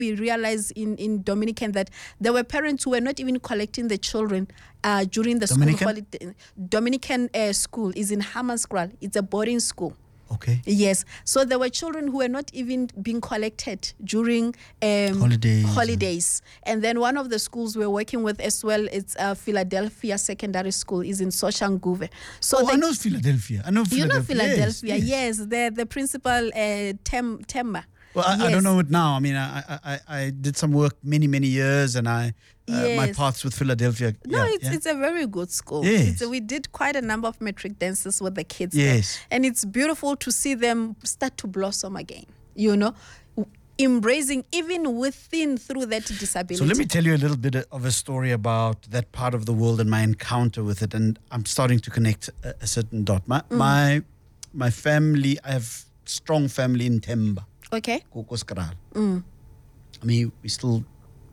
we realized in Dominican that there were parents who were not even collecting the children during the Dominican? school holiday. Dominican school is in Hammanskraal. It's a boarding school. Okay. Yes. So there were children who were not even being collected during holidays. And then one of the schools we're working with as well, it's Philadelphia Secondary School, is in Soshanguve. So I know Philadelphia. I know Philadelphia. you know Philadelphia, Yes. the principal Temba. Well, I don't know it now. I mean, I did some work many years, and my paths with Philadelphia. No, it's a very good school. Yes. We did quite a number of matric dances with the kids. Yes. There. And it's beautiful to see them start to blossom again, you know, embracing even through that disability. So let me tell you a little bit of a story about that part of the world and my encounter with it. And I'm starting to connect a certain dot. My family, I have strong family in Temba. Okay. Kokoskraal. I mean, we still...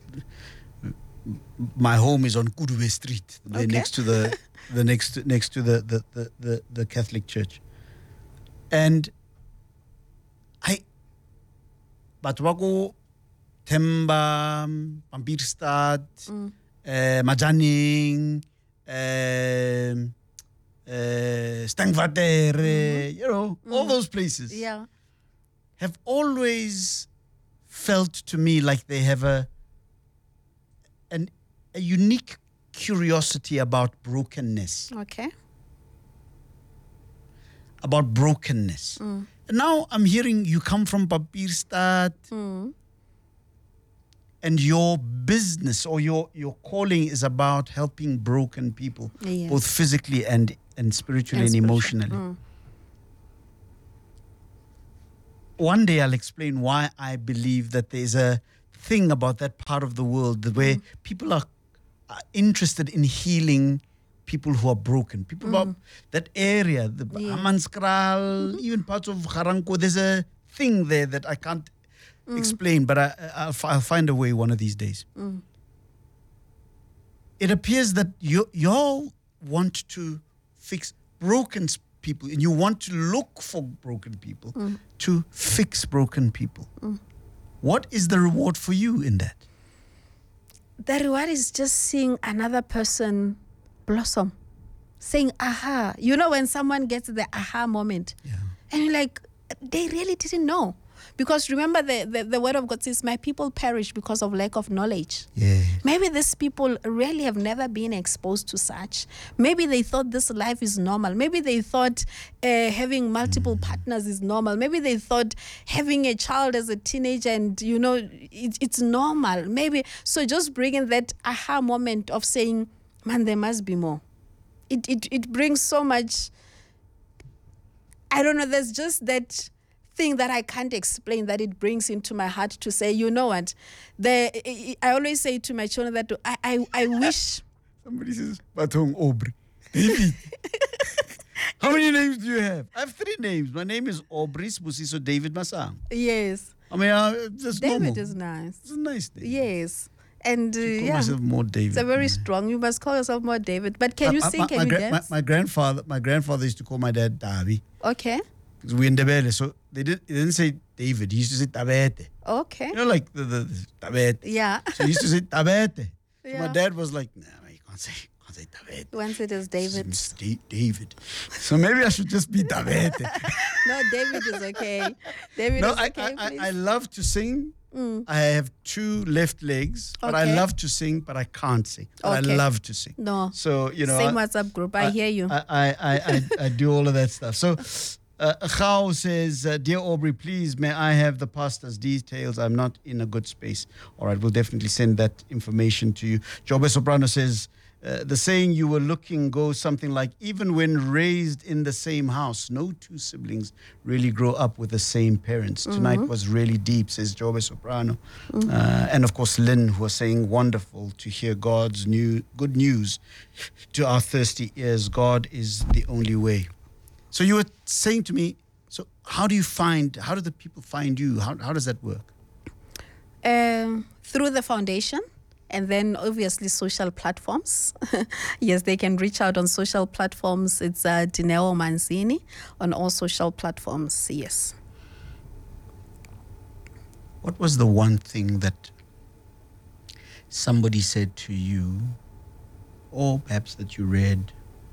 My home is on Kuduwe Street, next to the next to the Catholic Church, and Batwako, Temba, Pampierstad, Majaning, Stangwater, all those places, have always felt to me like they have a unique curiosity about brokenness. Okay. About brokenness. And now I'm hearing you come from Pampierstad, and your business or your calling is about helping broken people, both physically and spiritually and emotionally. One day I'll explain why I believe that there's a thing about that part of the world where people are interested in healing people who are broken. People about that area, the Hammanskraal, even parts of Garanko, there's a thing there that I can't explain, but I'll find a way one of these days. It appears that y'all want to fix broken people, and you want to look for broken people to fix broken people. What is the reward for you in that? The reward is just seeing another person blossom, saying, aha. You know, when someone gets the aha moment, and you're like, they really didn't know. Because remember, the word of God says, my people perish because of lack of knowledge. Maybe these people really have never been exposed to such. Maybe they thought this life is normal. Maybe they thought having multiple partners is normal. Maybe they thought having a child as a teenager and, you know, it's normal. Maybe. So just bringing that aha moment of saying, man, there must be more. It brings so much, I don't know, there's just that thing that I can't explain that it brings into my heart to say, you know what, I always say to my children that I wish. Somebody says, Batong Aubrey. David. How many names do you have? I have 3 names. My name is Aubrey Sbusiso David Masang. Yes. I mean, just David normal. is nice. It's a nice name. Yes. And call myself more David. It's a very strong. You must call yourself more David. But can you sing? Can you dance? My grandfather used to call my dad Davi. Okay. Because we're in Ndebele, so he didn't say David. He used to say Tabete. Okay. You know, like the Tabete. Yeah. So he used to say Tabete. So Yeah. my dad was like, nah, you can't say Tabete. Once it is David. It's David. So maybe I should just be Tabete. No, David is okay. David No, is okay, please. I love to sing. I have 2 left legs, but I Okay. love to sing, but I can't sing. But Okay. I love to sing. No. So, you know. Same WhatsApp group. I hear you. I do all of that stuff. So, Khao says, Dear Aubrey, please, may I have the pastor's details? I'm not in a good space. All right, we'll definitely send that information to you. Jobe Soprano says, the saying you were looking goes something like, even when raised in the same house, no 2 siblings really grow up with the same parents. Tonight was really deep, says Jobe Soprano. And of course, Lynn, who was saying, wonderful to hear God's good news to our thirsty ears. God is the only way. So you were saying to me, so how do the people find you? How does that work? Through the foundation. And then obviously social platforms. Yes, they can reach out on social platforms. It's Dineo Manzini on all social platforms. Yes. What was the one thing that somebody said to you, or perhaps that you read,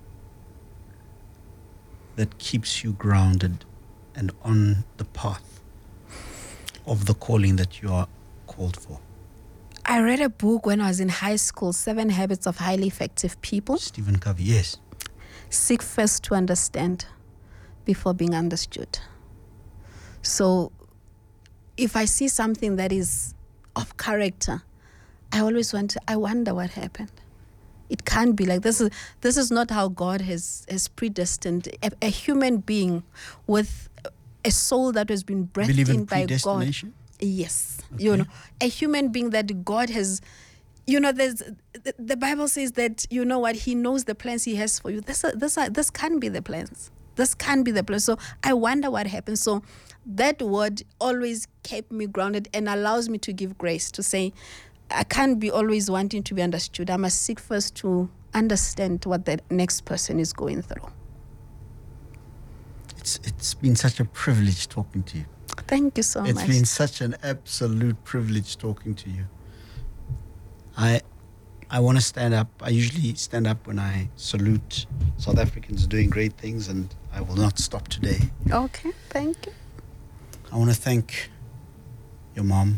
that keeps you grounded and on the path of the calling that you are called for? I read a book when I was in high school, 7 Habits of Highly Effective People. Stephen Covey, yes. Seek first to understand before being understood. So if I see something that is of character, I wonder what happened. It can't be like this. This is not how God has predestined a human being with a soul that has been breathed in by God. Yes. Okay. A human being that God has, there's the Bible says that, He knows the plans He has for you. This can't be the plans. This can't be the plan. So I wonder what happened. So that word always kept me grounded and allows me to give grace to say, I can't be always wanting to be understood. I must seek first to understand what the next person is going through. It's been such a privilege talking to you. Thank you so much. It's been such an absolute privilege talking to you. I want to stand up. I usually stand up when I salute South Africans doing great things, and I will not stop today. Okay, thank you. I want to thank your mom.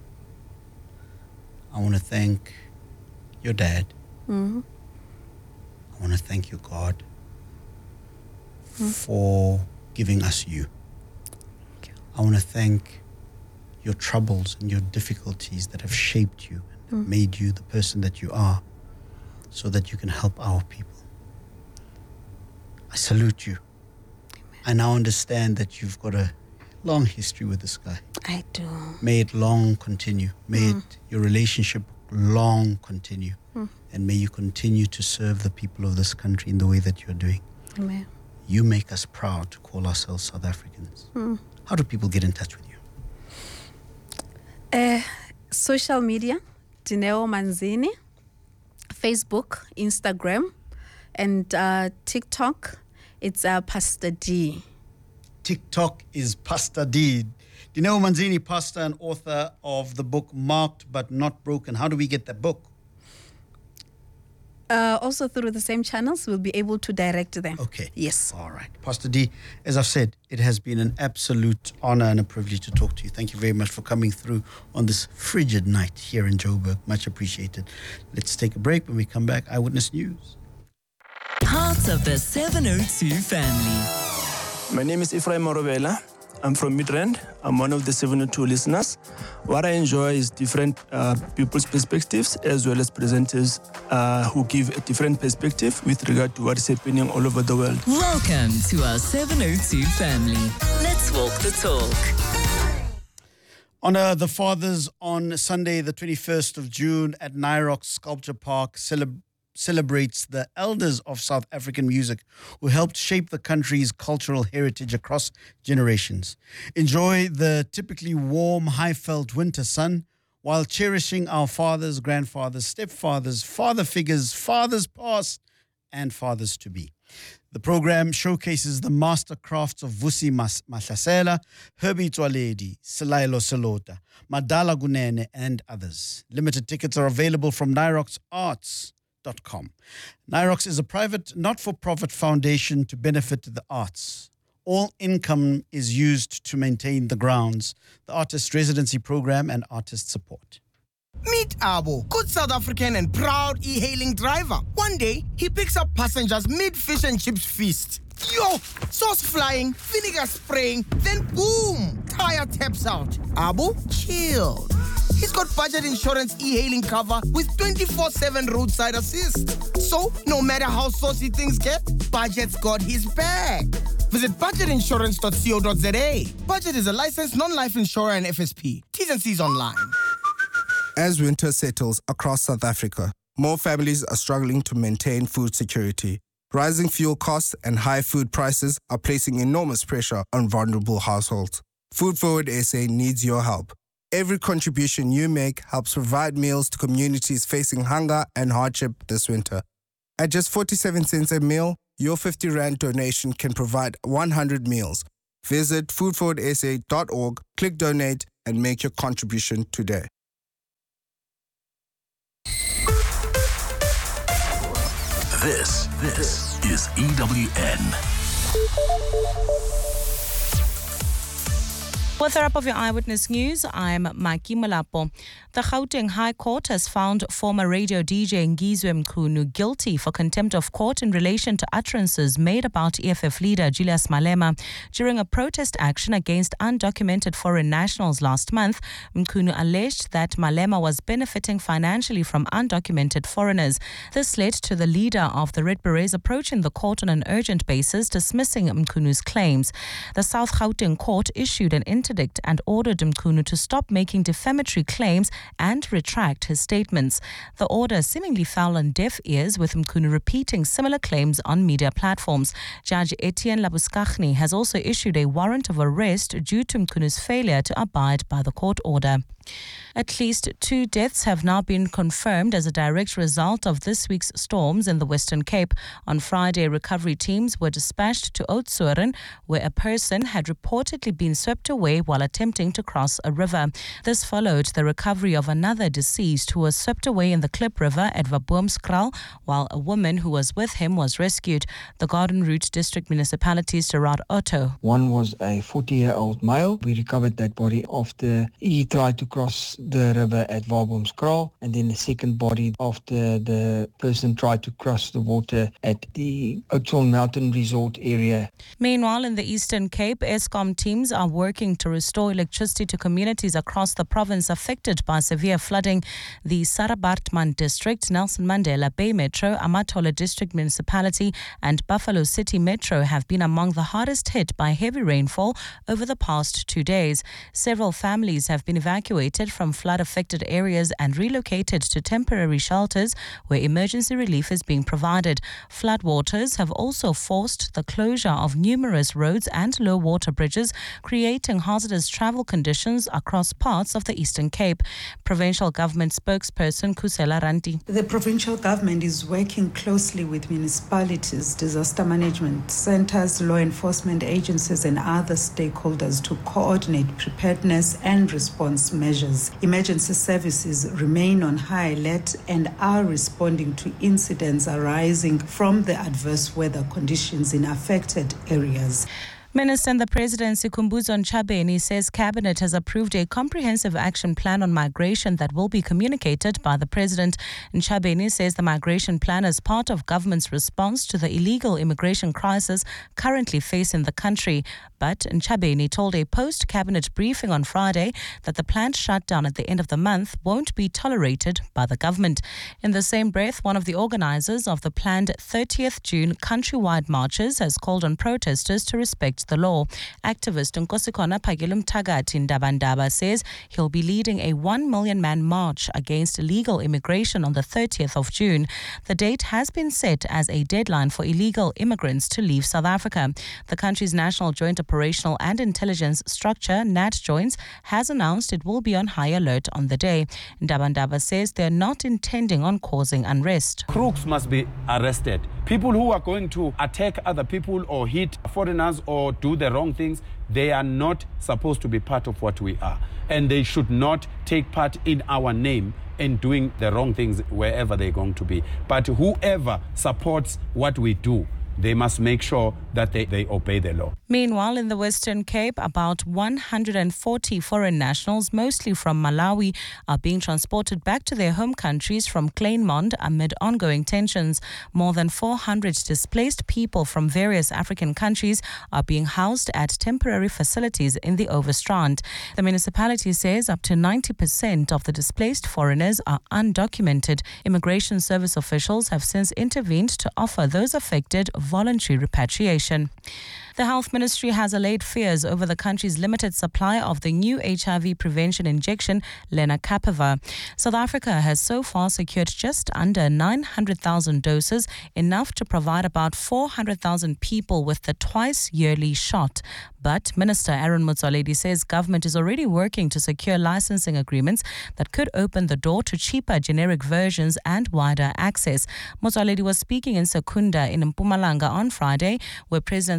I want to thank your dad. Mm-hmm. I want to thank you, God, for giving us you. Thank you. I want to thank your troubles and your difficulties that have shaped you and made you the person that you are, so that you can help our people. I salute you. Amen. I now understand that you've got a long history with this guy. I do. May it long continue. May your relationship long continue. And may you continue to serve the people of this country in the way that you're doing. Amen. You make us proud to call ourselves South Africans. How do people get in touch with you? Social media, Dineo Manzini, Facebook, Instagram, and TikTok, it's Pastor D. TikTok is Pastor D. Dineo Manzini, pastor and author of the book Marked But Not Broken. How do we get that book? Also through the same channels, we'll be able to direct them. Okay. Yes. All right. Pastor D, as I've said, it has been an absolute honor and a privilege to talk to you. Thank you very much for coming through on this frigid night here in Joburg. Much appreciated. Let's take a break. When we come back, Eyewitness News. Part of the 702 family. My name is Ephraim Morobela. I'm from Midrand. I'm one of the 702 listeners. What I enjoy is different people's perspectives, as well as presenters who give a different perspective with regard to what is happening all over the world. Welcome to our 702 family. Let's walk the talk. Honor the Fathers on Sunday, the 21st of June at Nyrox Sculpture Park celebrates the elders of South African music who helped shape the country's cultural heritage across generations. Enjoy the typically warm, high-felt winter sun while cherishing our fathers, grandfathers, stepfathers, father figures, fathers past and fathers to be. The program showcases the master crafts of Vusi Mahlasela, Herbie Twaledi, Selailo Selota, Madala Gunene, and others. Limited tickets are available from NyroxArts.com. Nyrox is a private, not-for-profit foundation to benefit the arts. All income is used to maintain the grounds, the artist residency program, and artist support. Meet Abo, good South African and proud e-hailing driver. One day, he picks up passengers mid-fish and chips feast. Yo, sauce flying, vinegar spraying, then boom, tire taps out. Abo, chilled. He's got budget insurance e-hailing cover with 24/7 roadside assist. So, no matter how saucy things get, Budget's got his back. Visit budgetinsurance.co.za. Budget is a licensed non-life insurer and FSP. T's and C's online. As winter settles across South Africa, more families are struggling to maintain food security. Rising fuel costs and high food prices are placing enormous pressure on vulnerable households. Food Forward SA needs your help. Every contribution you make helps provide meals to communities facing hunger and hardship this winter. At just 47 cents a meal, your 50 Rand donation can provide 100 meals. Visit foodforwardsa.org, click donate, and make your contribution today. This is EWN. With a wrap of your Eyewitness News, I'm Maki Malapo. The Gauteng High Court has found former radio DJ Ngizwe Mchunu guilty for contempt of court in relation to utterances made about EFF leader Julius Malema during a protest action against undocumented foreign nationals last month. Mchunu alleged that Malema was benefiting financially from undocumented foreigners. This led to the leader of the Red Berets approaching the court on an urgent basis, dismissing Mchunu's claims. The South Gauteng court issued an interdict and ordered Mchunu to stop making defamatory claims and retract his statements. The order seemingly fell on deaf ears, with Mchunu repeating similar claims on media platforms. Judge Etienne Labuskaghni has also issued a warrant of arrest due to Mchunu's failure to abide by the court order. At least 2 deaths have now been confirmed as a direct result of this week's storms in the Western Cape. On Friday, recovery teams were dispatched to Oudtshoorn, where a person had reportedly been swept away while attempting to cross a river. This followed the recovery of another deceased who was swept away in the Klip River at Vaboomskraal, while a woman who was with him was rescued. The Garden Route District Municipality's Gerard Otto. One was a 40-year-old male. We recovered that body after he tried to cross the river at Vaboomskraal, and then the second body after the person tried to cross the water at the Oudtshoorn Mountain Resort area. Meanwhile, in the Eastern Cape, Eskom teams are working to restore electricity to communities across the province affected by severe flooding. The Sarabartman District, Nelson Mandela Bay Metro, Amatola District Municipality and Buffalo City Metro have been among the hardest hit by heavy rainfall over the past 2 days. Several families have been evacuated from flood-affected areas and relocated to temporary shelters where emergency relief is being provided. Floodwaters have also forced the closure of numerous roads and low-water bridges, creating hazardous travel conditions across parts of the Eastern Cape. Provincial government spokesperson Kusela Ranti. The provincial government is working closely with municipalities, disaster management centers, law enforcement agencies and other stakeholders to coordinate preparedness and response measures. Emergency services remain on high alert and are responding to incidents arising from the adverse weather conditions in affected areas. Minister in the Presidency Khumbudzo Ntshabeni says Cabinet has approved a comprehensive action plan on migration that will be communicated by the President. Ntshabeni says the migration plan is part of government's response to the illegal immigration crisis currently facing the country. But Ntshabeni told a post-Cabinet briefing on Friday that the planned shutdown at the end of the month won't be tolerated by the government. In the same breath, one of the organizers of the planned 30th June countrywide marches has called on protesters to respect the law. Activist Nkosikona Phakile Mthakathi Ndabandaba says he'll be leading a 1 million man march against illegal immigration on the 30th of June. The date has been set as a deadline for illegal immigrants to leave South Africa. The country's National Joint Operational and Intelligence Structure, NATJOINS, has announced it will be on high alert on the day. Ndabandaba says they're not intending on causing unrest. Crooks must be arrested. People who are going to attack other people or hit foreigners or do the wrong things, they are not supposed to be part of what we are. And they should not take part in our name in doing the wrong things wherever they're going to be. But whoever supports what we do, they must make sure that they obey the law. Meanwhile, in the Western Cape, about 140 foreign nationals, mostly from Malawi, are being transported back to their home countries from Kleinmond amid ongoing tensions. More than 400 displaced people from various African countries are being housed at temporary facilities in the Overstrand. The municipality says up to 90% of the displaced foreigners are undocumented. Immigration service officials have since intervened to offer those affected voluntary repatriation. The Health Ministry has allayed fears over the country's limited supply of the new HIV prevention injection, Lenacapavir. South Africa has so far secured just under 900,000 doses, enough to provide about 400,000 people with the twice-yearly shot. But Minister Aaron Motsoaledi says government is already working to secure licensing agreements that could open the door to cheaper generic versions and wider access. Motsoaledi was speaking in Secunda in Mpumalanga on Friday, where President Cyril Ramaphosa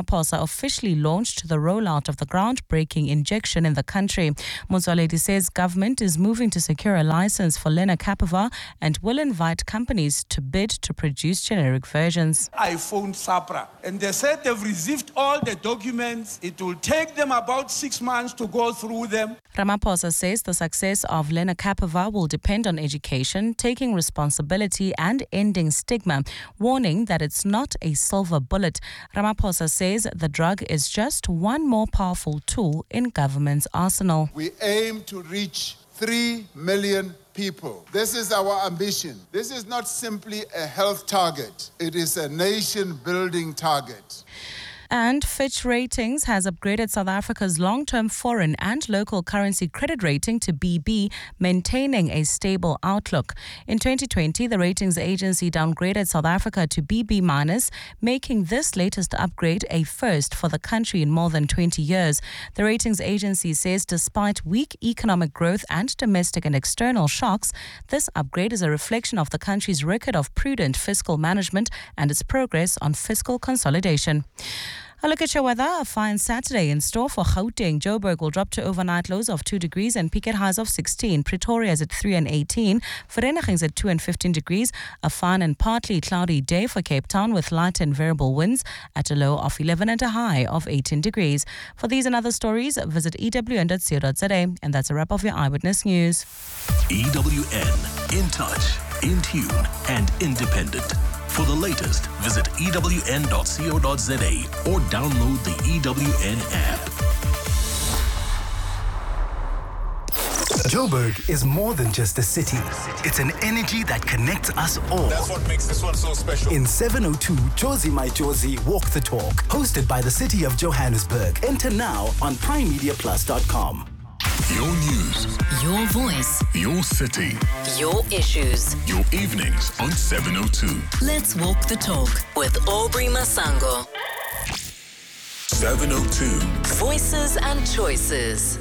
Ramaphosa officially launched the rollout of the groundbreaking injection in the country. Motsoaledi says government is moving to secure a license for lenacapavir and will invite companies to bid to produce generic versions. I phoned SAPRA and they said they've received all the documents. It will take them about 6 months to go through them. Ramaphosa says the success of lenacapavir will depend on education, taking responsibility and ending stigma, warning that it's not a silver bullet. Ramaphosa says the drug is just one more powerful tool in government's arsenal. We aim to reach 3 million people. This is our ambition. This is not simply a health target. It is a nation-building target. And Fitch Ratings has upgraded South Africa's long-term foreign and local currency credit rating to BB, maintaining a stable outlook. In 2020, the ratings agency downgraded South Africa to BB-, making this latest upgrade a first for the country in more than 20 years. The ratings agency says despite weak economic growth and domestic and external shocks, this upgrade is a reflection of the country's record of prudent fiscal management and its progress on fiscal consolidation. A look at your weather. A fine Saturday in store for Gauteng. Joburg will drop to overnight lows of 2 degrees and peak at highs of 16. Pretoria is at 3 and 18. Vereniging's at 2 and 15 degrees. A fine and partly cloudy day for Cape Town with light and variable winds at a low of 11 and a high of 18 degrees. For these and other stories, visit ewn.co.za. And that's a wrap of your Eyewitness News. EWN. In touch, in tune, and independent. For the latest, visit ewn.co.za or download the EWN app. Joburg is more than just a city. It's an energy that connects us all. That's what makes this one so special. In 702, Jozi My Jozi Walk the Talk, hosted by the City of Johannesburg. Enter now on primemediaplus.com. Your news. Your voice. Your city. Your issues. Your evenings on 702. Let's walk the talk with Aubrey Masango. 702. Voices and choices.